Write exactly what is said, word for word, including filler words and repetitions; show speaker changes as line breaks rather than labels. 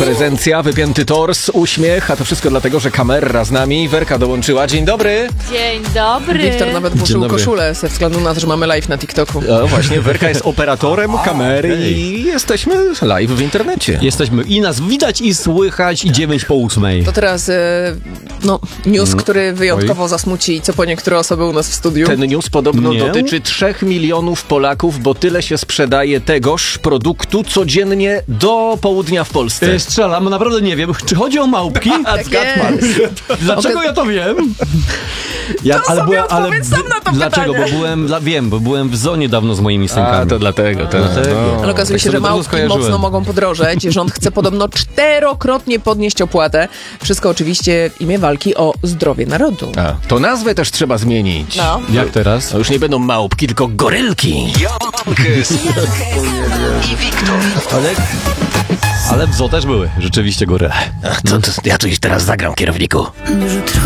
Prezencja, wypięty tors, uśmiech, a to wszystko dlatego, że kamera z nami. Werka dołączyła. Dzień dobry.
Dzień dobry.
Wiktor nawet włożył koszulę ze względu na to, że mamy live na TikToku.
No właśnie, Werka jest operatorem kamery
hej.
i jesteśmy live w internecie.
Jesteśmy i nas widać i słychać i dziewięć po ósmej.
To teraz e, no, news, który wyjątkowo zasmuci co po niektóre osoby u nas w studiu.
Ten news podobno
Nie?
dotyczy trzech milionów Polaków, bo tyle się sprzedaje tegoż produktu codziennie do południa w Polsce.
E, Strzelam, naprawdę nie wiem, czy chodzi o małpki?
Tak jest.
Dlaczego
Oka-
ja to wiem? Ja,
To sobie odpowiedz sam na to
Dlaczego?
pytanie.
Bo byłem, dla, wiem, bo byłem w zonie dawno z moimi synkami.
A, to dlatego. To,
Dlatego.
no.
Ale okazuje
Tak
się, że
sobie dobrze
małpki
skojarzyłem.
mocno mogą podrożeć. Rząd chce podobno czterokrotnie podnieść opłatę. Wszystko oczywiście w imię walki o zdrowie narodu.
A, to nazwę też trzeba zmienić.
No.
Jak teraz?
To już nie będą małpki, tylko gorylki.
i Wiktor.
Ale, ale w zoo też były rzeczywiście góry.
To, to, ja tu już teraz zagram, kierowniku.